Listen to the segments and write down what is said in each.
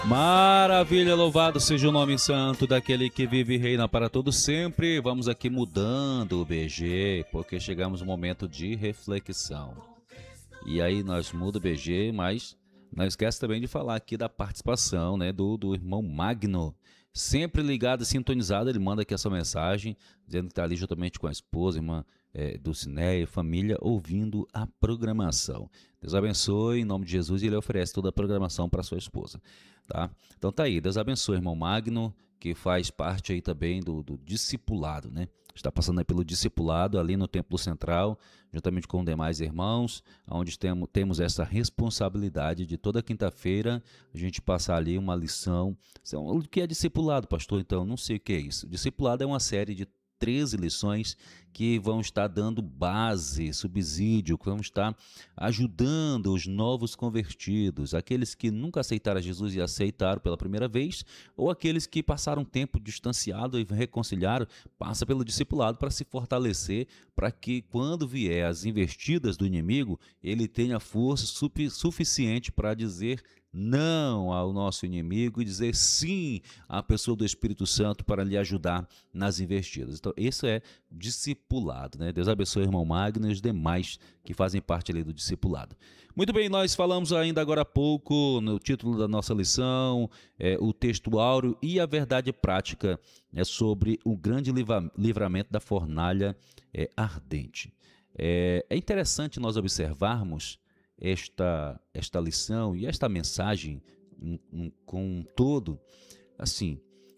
Maravilha, louvado seja o nome santo daquele que vive e reina para todo sempre. Vamos aqui mudando o BG, porque chegamos no momento de reflexão. E aí nós muda o BG, mas não esquece também de falar aqui da participação, né, do irmão Magno. Sempre ligado e sintonizado, ele manda aqui essa mensagem, dizendo que está ali juntamente com a esposa, irmã Dulcinéia, família, ouvindo a programação. Deus abençoe, em nome de Jesus, e ele oferece toda a programação para sua esposa. Tá? Então tá aí, Deus abençoe, irmão Magno, que faz parte aí também do discipulado, né? Está passando aí pelo discipulado ali no Templo Central, juntamente com demais irmãos, onde temos essa responsabilidade de toda quinta-feira a gente passar ali uma lição. O que é discipulado, pastor? Então, não sei o que é isso. Discipulado é uma série de 13 lições que vão estar dando base, subsídio, que vão estar ajudando os novos convertidos, aqueles que nunca aceitaram Jesus e aceitaram pela primeira vez, ou aqueles que passaram tempo distanciado e reconciliaram, passa pelo discipulado para se fortalecer, para que quando vier as investidas do inimigo, ele tenha força suficiente para dizer não ao nosso inimigo e dizer sim à pessoa do Espírito Santo para lhe ajudar nas investidas. Então, isso é discipulado, né? Deus abençoe o irmão Magno e os demais que fazem parte ali do discipulado. Muito bem, nós falamos ainda agora há pouco no título da nossa lição, o texto áureo e a verdade prática sobre o grande livramento da fornalha ardente. É interessante nós observarmos esta lição e esta mensagem com um todo, assim,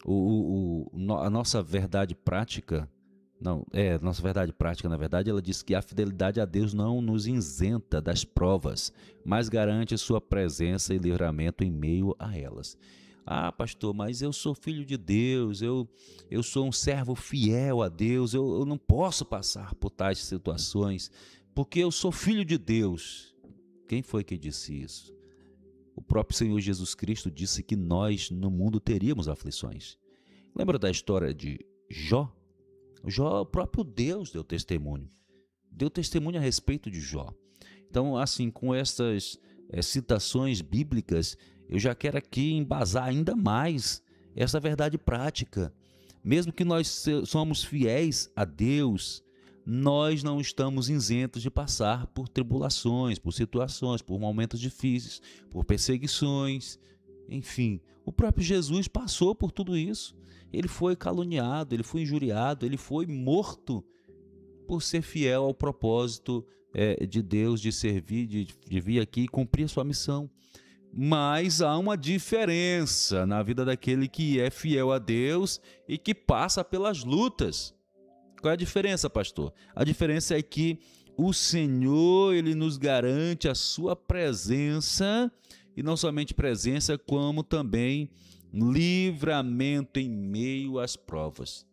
a nossa verdade prática, nossa verdade prática, na verdade, ela diz que a fidelidade a Deus não nos isenta das provas, mas garante sua presença e livramento em meio a elas. Ah, pastor, mas eu sou filho de Deus, eu sou um servo fiel a Deus, eu não posso passar por tais situações, porque eu sou filho de Deus. Quem foi que disse isso? O próprio Senhor Jesus Cristo disse que nós no mundo teríamos aflições. Lembra da história de Jó? Jó, o próprio Deus deu testemunho a respeito de Jó. Então, assim, com essas citações bíblicas, eu já quero aqui embasar ainda mais essa verdade prática. Mesmo que nós somos fiéis a Deus, nós não estamos isentos de passar por tribulações, por situações, por momentos difíceis, por perseguições, enfim. O próprio Jesus passou por tudo isso. Ele foi caluniado, ele foi injuriado, ele foi morto por ser fiel ao propósito de Deus, de servir, de vir aqui e cumprir a sua missão. Mas há uma diferença na vida daquele que é fiel a Deus e que passa pelas lutas. Qual é a diferença, pastor? A diferença é que o Senhor, ele nos garante a sua presença, e não somente presença, como também livramento em meio às provas.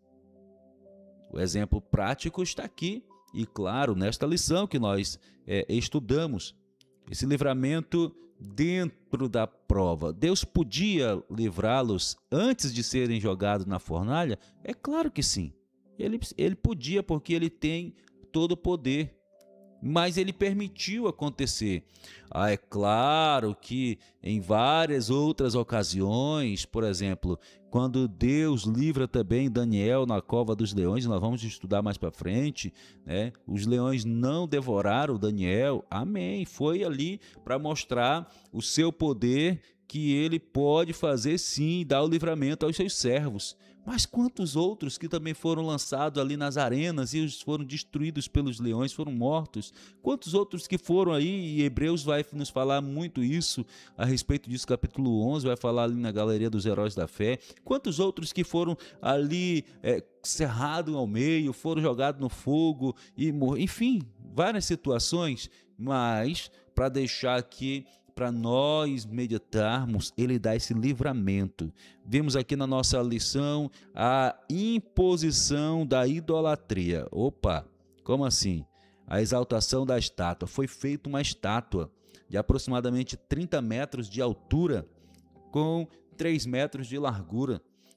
O exemplo prático está aqui, e claro, nesta lição que nós estudamos, esse livramento dentro da prova. Deus podia livrá-los antes de serem jogados na fornalha? É claro que sim. Ele podia, porque ele tem todo o poder, mas ele permitiu acontecer. É claro que em várias outras ocasiões, por exemplo, quando Deus livra também Daniel na cova dos leões, nós vamos estudar mais para frente, né? Os leões não devoraram Daniel, amém, foi ali para mostrar o seu poder, que ele pode fazer sim, dar o livramento aos seus servos. Mas quantos outros que também foram lançados ali nas arenas e foram destruídos pelos leões, foram mortos? Quantos outros que foram aí, e Hebreus vai nos falar muito isso, a respeito disso, capítulo 11, vai falar ali na galeria dos heróis da fé. Quantos outros que foram ali cerrados ao meio, foram jogados no fogo, enfim, várias situações, mas para deixar aqui para nós meditarmos, ele dá esse livramento. Vimos aqui na nossa lição a imposição da idolatria. Opa, como assim? A exaltação da estátua. Foi feita uma estátua de aproximadamente 30 metros de altura, com 3 metros de largura.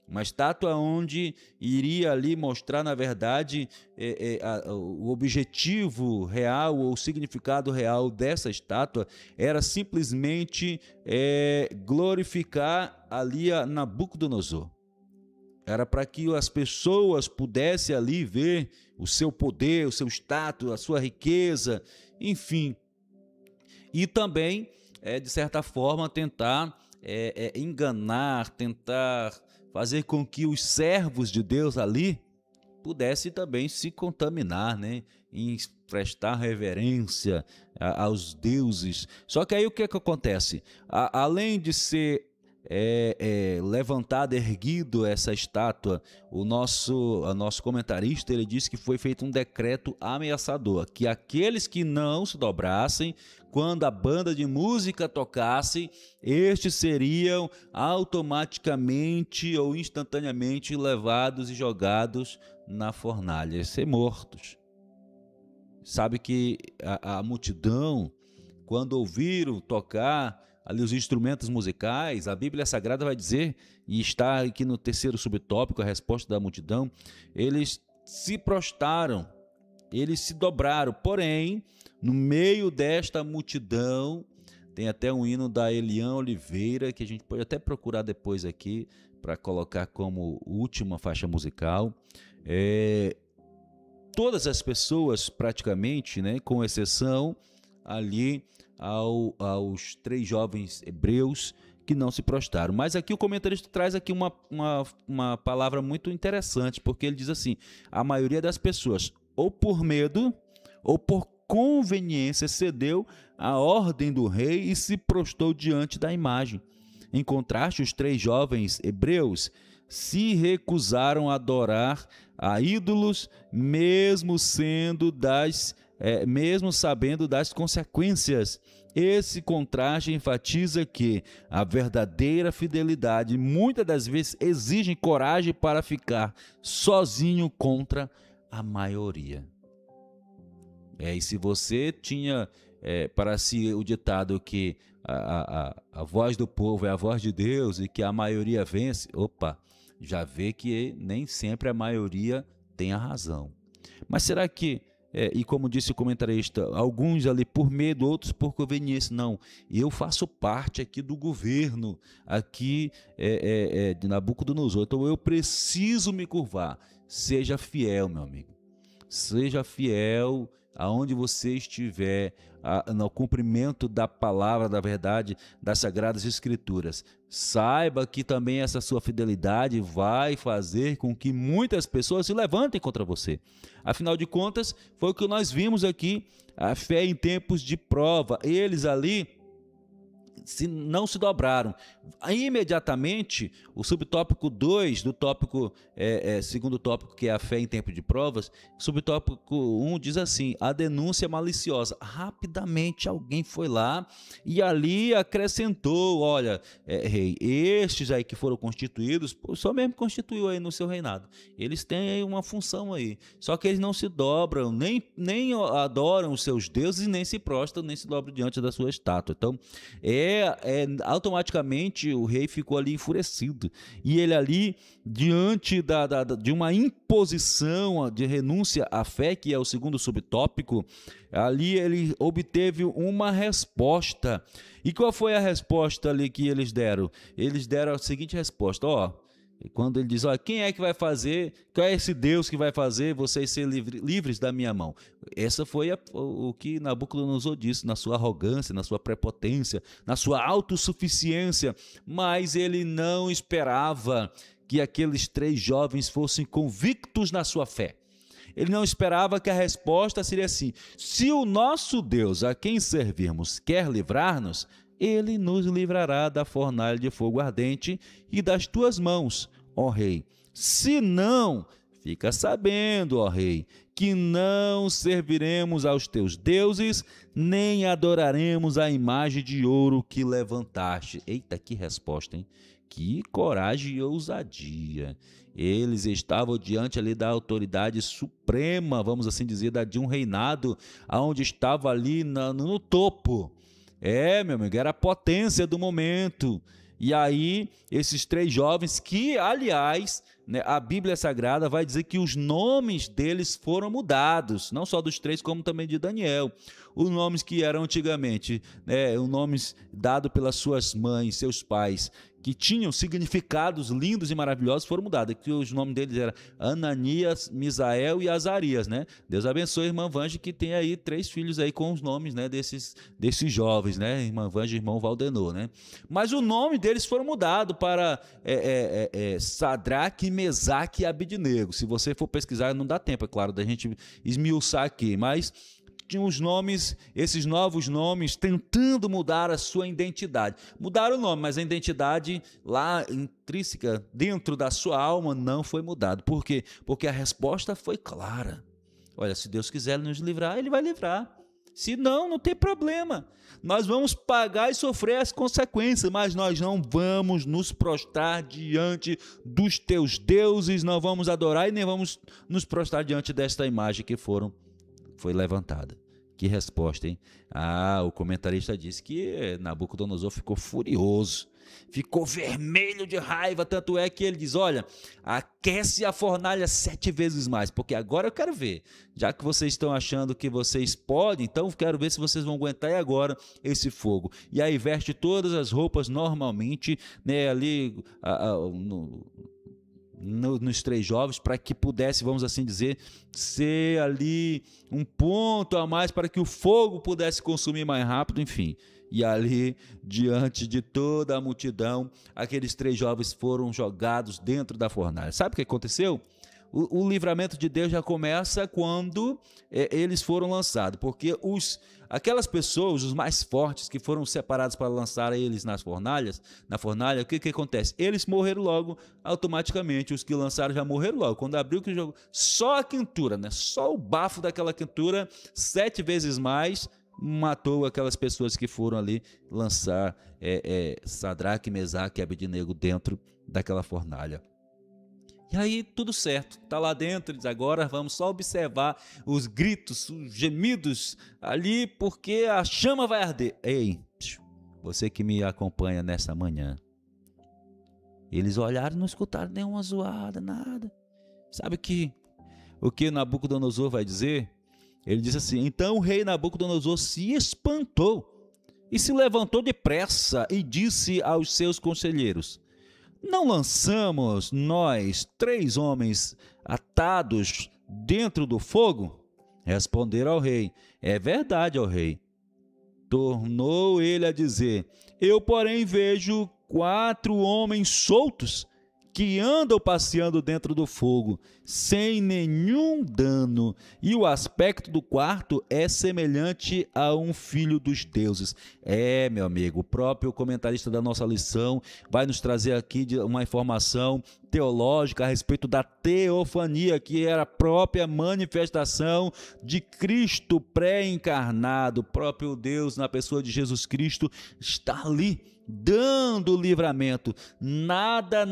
Uma estátua onde iria ali mostrar, na verdade, o objetivo real ou o significado real dessa estátua era simplesmente glorificar ali a Nabucodonosor. Era para que as pessoas pudessem ali ver o seu poder, o seu status, a sua riqueza, enfim. E também, de certa forma, tentar enganar, tentar fazer com que os servos de Deus ali pudessem também se contaminar, né? Em prestar reverência aos deuses. Só que aí o que acontece? Além de ser levantado, erguido essa estátua, o nosso comentarista, ele disse que foi feito um decreto ameaçador, que aqueles que não se dobrassem quando a banda de música tocasse, estes seriam automaticamente ou instantaneamente levados e jogados na fornalha, ser mortos. Sabe que a multidão, quando ouviram tocar ali os instrumentos musicais, a Bíblia Sagrada vai dizer, e está aqui no terceiro subtópico, a resposta da multidão, eles se prostraram, eles se dobraram, porém, no meio desta multidão, tem até um hino da Eliane Oliveira, que a gente pode até procurar depois aqui, para colocar como última faixa musical. Todas as pessoas, praticamente, né, com exceção ali aos 3 jovens hebreus que não se prostraram. Mas aqui o comentarista traz aqui uma palavra muito interessante, porque ele diz assim: a maioria das pessoas, ou por medo, ou por conveniência, cedeu à ordem do rei e se prostrou diante da imagem. Em contraste, os 3 jovens hebreus se recusaram a adorar a ídolos, mesmo sabendo das consequências. Esse contraste enfatiza que a verdadeira fidelidade muitas das vezes exige coragem para ficar sozinho contra a maioria. E se você tinha para si o ditado que a voz do povo é a voz de Deus e que a maioria vence, já vê que nem sempre a maioria tem a razão. Mas será que, e como disse o comentarista, alguns ali por medo, outros por conveniência? Não, eu faço parte aqui do governo, aqui de Nabucodonosor, então eu preciso me curvar. Seja fiel, meu amigo, seja fiel aonde você estiver, no cumprimento da palavra, da verdade, das Sagradas Escrituras. Saiba que também essa sua fidelidade vai fazer com que muitas pessoas se levantem contra você. Afinal de contas, foi o que nós vimos aqui, a fé em tempos de prova. Eles ali não se dobraram. Aí, imediatamente, o subtópico 2 do tópico, segundo tópico, que é a fé em tempo de provas, subtópico 1 diz assim: a denúncia maliciosa. Rapidamente alguém foi lá e ali acrescentou: olha, rei, estes aí que foram constituídos, o senhor mesmo constituiu aí no seu reinado, eles têm aí uma função aí, só que eles não se dobram, nem adoram os seus deuses, nem se prostram, nem se dobram diante da sua estátua. Então, automaticamente o rei ficou ali enfurecido, e ele ali, diante de uma imposição de renúncia à fé, que é o segundo subtópico, ali ele obteve uma resposta. E qual foi a resposta ali que eles deram? Eles deram a seguinte resposta: quando ele diz, quem é que vai fazer, qual é esse Deus que vai fazer vocês serem livres da minha mão? Essa foi o que Nabucodonosor disse, na sua arrogância, na sua prepotência, na sua autossuficiência. Mas ele não esperava que aqueles 3 jovens fossem convictos na sua fé. Ele não esperava que a resposta seria assim: se o nosso Deus, a quem servirmos, quer livrar-nos, ele nos livrará da fornalha de fogo ardente e das tuas mãos, ó rei. Se não, fica sabendo, ó rei, que não serviremos aos teus deuses, nem adoraremos a imagem de ouro que levantaste. Eita, que resposta, hein? Que coragem e ousadia. Eles estavam diante ali da autoridade suprema, vamos assim dizer, de um reinado, onde estava ali no topo. Meu amigo, era a potência do momento. E aí, esses 3 jovens que, aliás, né, a Bíblia Sagrada vai dizer que os nomes deles foram mudados, não só dos 3, como também de Daniel. Os nomes que eram antigamente, né, os nomes dados pelas suas mães, seus pais, que tinham significados lindos e maravilhosos, foram mudados. Que os nomes deles eram Ananias, Misael e Azarias, né? Deus abençoe a irmã Vange, que tem aí 3 filhos aí com os nomes, né, desses jovens, né? Irmã Vange e irmão Valdenor, né? Mas o nome deles foram mudados para Sadraque, Mesaque e Abidnego. Se você for pesquisar, não dá tempo, é claro, da gente esmiuçar aqui, mas tinham os nomes, esses novos nomes, tentando mudar a sua identidade. Mudaram o nome, mas a identidade lá intrínseca, dentro da sua alma, não foi mudada. Por quê? Porque a resposta foi clara. Olha, se Deus quiser nos livrar, Ele vai livrar. Se não, não tem problema. Nós vamos pagar e sofrer as consequências, mas nós não vamos nos prostrar diante dos teus deuses, não vamos adorar e nem vamos nos prostrar diante desta imagem que foi levantada. Que resposta, hein? O comentarista disse que Nabucodonosor ficou furioso, ficou vermelho de raiva, tanto é que ele diz, olha, aquece a fornalha 7 vezes mais, porque agora eu quero ver, já que vocês estão achando que vocês podem, então eu quero ver se vocês vão aguentar agora esse fogo. E aí veste todas as roupas normalmente, né, ali nos 3 jovens, para que pudesse, vamos assim dizer, ser ali um ponto a mais para que o fogo pudesse consumir mais rápido, enfim. E ali, diante de toda a multidão, aqueles 3 jovens foram jogados dentro da fornalha. Sabe o que aconteceu? O livramento de Deus já começa quando eles foram lançados, porque aquelas pessoas, os mais fortes, que foram separados para lançar eles na fornalha, o que acontece? Eles morreram logo, automaticamente. Os que lançaram já morreram logo. Quando abriu o jogo, só a quentura, né? Só o bafo daquela quentura, 7 vezes mais, matou aquelas pessoas que foram ali lançar Sadraque, Mesaque e Abidnego dentro daquela fornalha. E aí tudo certo, está lá dentro, diz, agora vamos só observar os gritos, os gemidos ali, porque a chama vai arder. Ei, você que me acompanha nessa manhã, eles olharam e não escutaram nenhuma zoada, nada. Sabe o que Nabucodonosor vai dizer? Ele diz assim, então o rei Nabucodonosor se espantou e se levantou depressa e disse aos seus conselheiros, não lançamos nós 3 homens atados dentro do fogo? Responderam ao rei, é verdade, ó rei. Tornou ele a dizer, eu porém vejo 4 homens soltos que andam passeando dentro do fogo, sem nenhum dano, e o aspecto do quarto é semelhante a um filho dos deuses. Meu amigo, o próprio comentarista da nossa lição vai nos trazer aqui uma informação teológica a respeito da teofania, que era a própria manifestação de Cristo pré-encarnado. O próprio Deus, na pessoa de Jesus Cristo, está ali dando livramento. Nada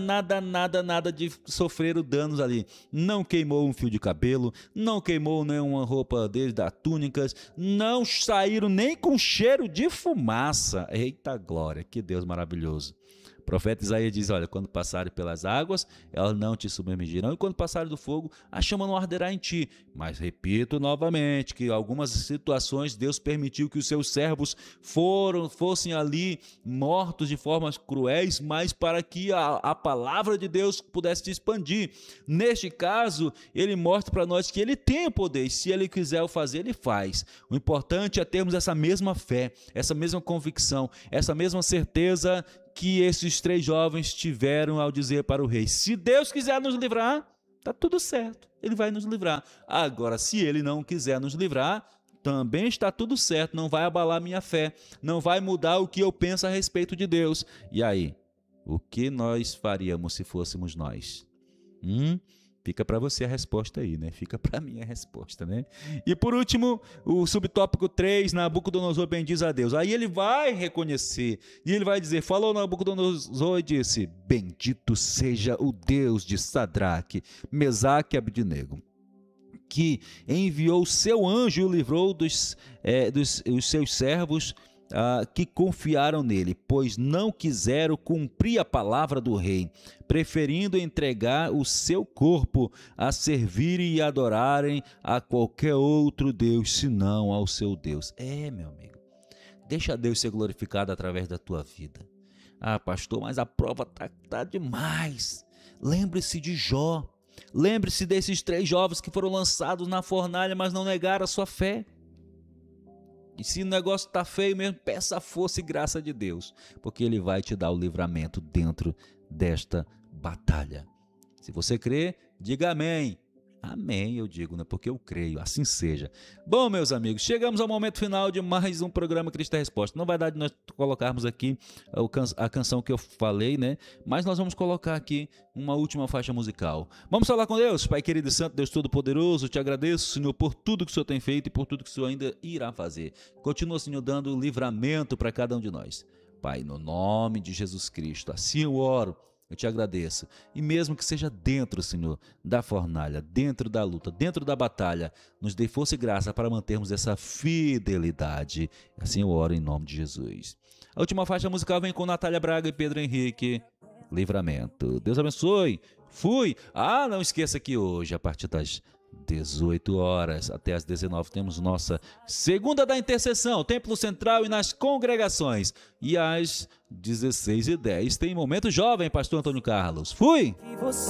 de sofrer danos ali. Não queimou um fio de cabelo, não queimou nenhuma roupa deles, das túnicas, não saíram nem com cheiro de fumaça. Eita glória, que Deus maravilhoso. O profeta Isaías diz, olha, quando passarem pelas águas, elas não te submergirão, e quando passarem do fogo, a chama não arderá em ti. Mas repito novamente, que em algumas situações Deus permitiu que os seus servos fossem ali mortos de formas cruéis, mas para que a palavra de Deus pudesse se expandir. Neste caso, ele mostra para nós que ele tem o poder, e se ele quiser o fazer, ele faz. O importante é termos essa mesma fé, essa mesma convicção, essa mesma certeza que esses 3 jovens tiveram ao dizer para o rei, se Deus quiser nos livrar, está tudo certo, ele vai nos livrar. Agora, se ele não quiser nos livrar, também está tudo certo, não vai abalar minha fé, não vai mudar o que eu penso a respeito de Deus. E aí, o que nós faríamos se fôssemos nós? Fica para você a resposta aí, né? Fica para mim a resposta, né? E por último, o subtópico 3, Nabucodonosor bendiz a Deus. Aí ele vai reconhecer, e ele vai dizer, falou Nabucodonosor e disse, bendito seja o Deus de Sadraque, Mesaque e Abidnego, que enviou o seu anjo e o livrou dos seus servos que confiaram nele, pois não quiseram cumprir a palavra do rei, preferindo entregar o seu corpo a servirem e adorarem a qualquer outro Deus, senão ao seu Deus. Meu amigo, deixa Deus ser glorificado através da tua vida. Pastor, mas a prova tá demais. Lembre-se de Jó. Lembre-se desses 3 jovens que foram lançados na fornalha, mas não negaram a sua fé. E se o negócio está feio mesmo, peça a força e graça de Deus, porque Ele vai te dar o livramento dentro desta batalha. Se você crê, diga amém. Amém, eu digo, né? Porque eu creio, assim seja. Bom, meus amigos, chegamos ao momento final de mais um programa Cristo é Resposta. Não vai dar de nós colocarmos aqui a canção que eu falei, né? Mas nós vamos colocar aqui uma última faixa musical. Vamos falar com Deus. Pai querido e santo, Deus Todo-Poderoso, te agradeço, Senhor, por tudo que o Senhor tem feito e por tudo que o Senhor ainda irá fazer. Continua, Senhor, dando livramento para cada um de nós. Pai, no nome de Jesus Cristo, assim eu oro. Eu te agradeço. E mesmo que seja dentro, Senhor, da fornalha, dentro da luta, dentro da batalha, nos dê força e graça para mantermos essa fidelidade. Assim eu oro em nome de Jesus. A última faixa musical vem com Natália Braga e Pedro Henrique. Livramento. Deus abençoe. Fui. Não esqueça que hoje, a partir das 18 horas até as 19, temos nossa Segunda da Intercessão, Templo Central e nas congregações. E às 16h10 tem Momento Jovem, Pastor Antônio Carlos. Fui!